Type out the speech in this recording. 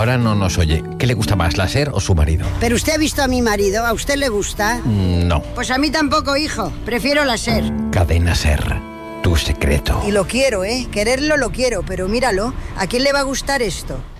Ahora no nos oye. ¿Qué le gusta más, la SER o su marido? ¿Pero usted ha visto a mi marido? ¿A usted le gusta? No. Pues a mí tampoco, hijo. Prefiero la SER. Cadena SER. Tu secreto. Y lo quiero, ¿eh? Quererlo lo quiero, pero míralo. ¿A quién le va a gustar esto?